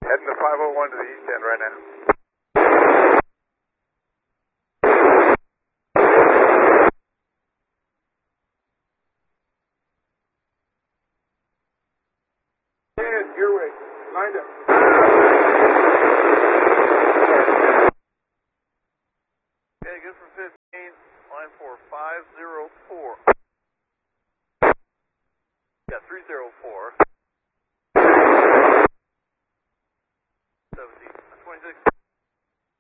Heading to 501 to the east end right now. Your way. Lined up. Okay, good for 15. Line for 504. Yeah, 304. 17. 26.